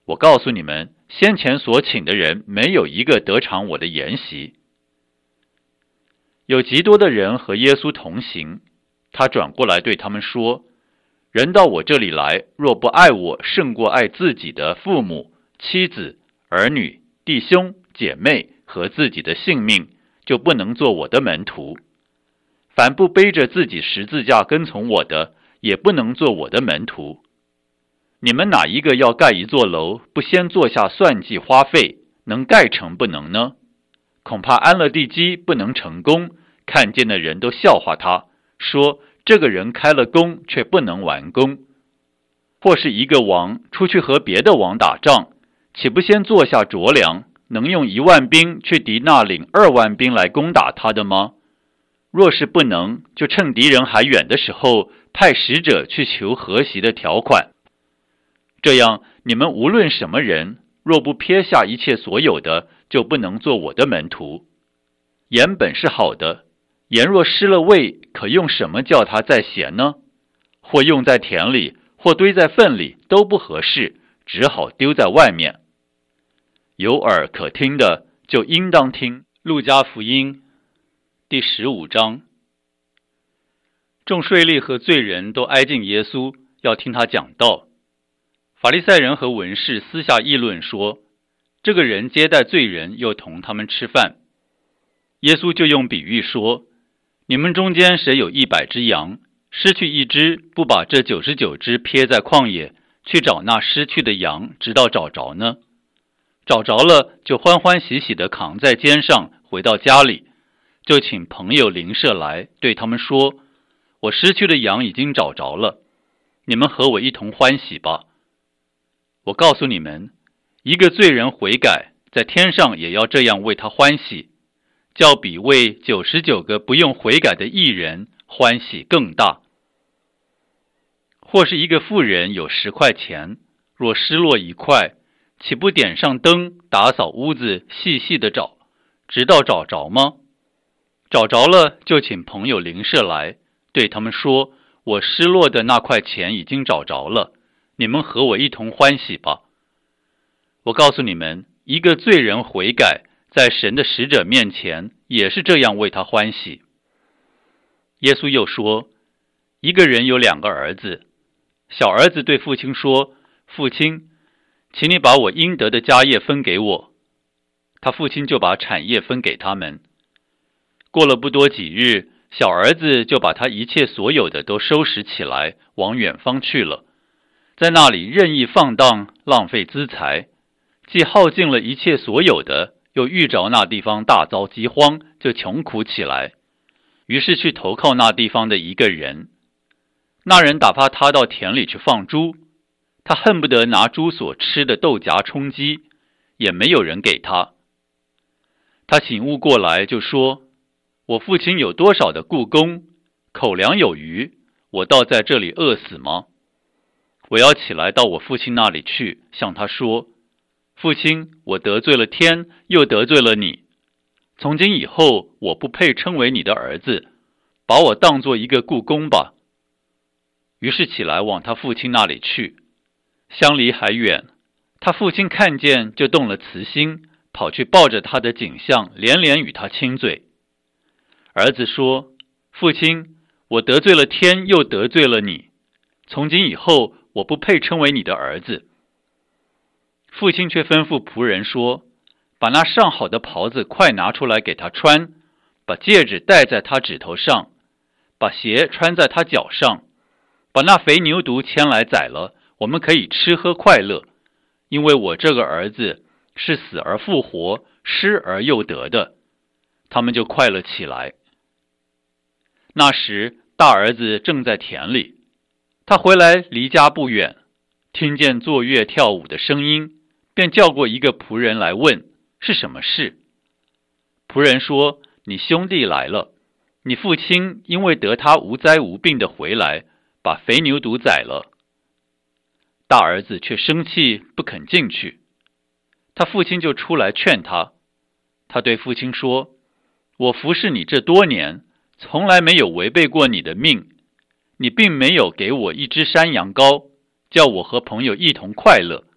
我告诉你们，先前所请的人没有一个得偿我的筵席。有极多的人和耶稣同行，他转过来对他们说，人到我这里来，若不爱我胜过爱自己的父母、妻子、儿女、弟兄、姐妹和自己的性命，就不能做我的门徒。凡不背着自己十字架跟从我的，也不能做我的门徒。你们哪一个要盖一座楼，不先做下算计花费，能盖成不能呢？恐怕安了地基不能成功，看见的人都笑话他，说这个人开了工却不能完工。或是一个王出去和别的王打仗，岂不先做下酌量，能用10000兵去敌那领20000兵来攻打他的吗？若是不能，就趁敌人还远的时候，派使者去求和息的条款。这样，你们无论什么人，若不撇下一切所有的，就不能做我的门徒。盐本是好的，盐若失了味，可用什么叫它再咸呢？或用在田里，或堆在粪里，都不合适，只好丢在外面。有耳可听的，就应当听。路加福音第15章。众税吏和罪人都挨近耶稣，要听他讲道。法利赛人和文士私下议论说，这个人接待罪人，又同他们吃饭。耶稣就用比喻说，你们中间谁有100只羊，失去一只，不把这99只撇在旷野，去找那失去的羊，直到找着呢？找着了，就欢欢喜喜地扛在肩上，回到家里，就请朋友邻舍来，对他们说，我失去的羊已经找着了，你们和我一同欢喜吧。我告诉你们，一个罪人悔改，在天上也要这样为他欢喜，较比为99个不用悔改的义人欢喜更大。或是一个妇人有10块钱，若失落1块，岂不点上灯，打扫屋子，细细的找，直到找着吗？找着了，就请朋友邻舍来，对他们说，我失落的那块钱已经找着了，你们和我一同欢喜吧。我告诉你们，一个罪人悔改，在神的使者面前，也是这样为他欢喜。耶稣又说，一个人有2个儿子，小儿子对父亲说，父亲，请你把我应得的家业分给我。他父亲就把产业分给他们。过了不多几日，小儿子就把他一切所有的都收拾起来，往远方去了，在那里任意放荡，浪费资财，既耗尽了一切所有的，又遇着那地方大遭饥荒，就穷苦起来，于是去投靠那地方的一个人。那人打发他到田里去放猪，他恨不得拿猪所吃的豆荚充饥，也没有人给他。他醒悟过来，就说，我父亲有多少的雇工，口粮有余，我倒在这里饿死吗？我要起来到我父亲那里去，向他说，父亲，我得罪了天，又得罪了你，从今以后我不配称为你的儿子，把我当作一个雇工吧。于是起来往他父亲那里去，相离还远，他父亲看见，就动了慈心，跑去抱着他的颈项，连连与他亲嘴。儿子说，父亲，我得罪了天，又得罪了你，从今以后我不配称为你的儿子。父亲却吩咐仆人说，把那上好的袍子快拿出来给他穿，把戒指戴在他指头上，把鞋穿在他脚上，把那肥牛犊牵来宰了，我们可以吃喝快乐，因为我这个儿子是死而复活，失而又得的。他们就快乐起来。那时大儿子正在田里，他回来离家不远，听见坐乐跳舞的声音，便叫过一个仆人来问是什么事。仆人说，你兄弟来了，你父亲因为得他无灾无病的回来，把肥牛犊宰了。大儿子却生气，不肯进去。他父亲就出来劝他。他对父亲说，我服侍你这多年，从来没有违背过你的命，你并没有给我一只山羊羔，叫我和朋友一同快乐。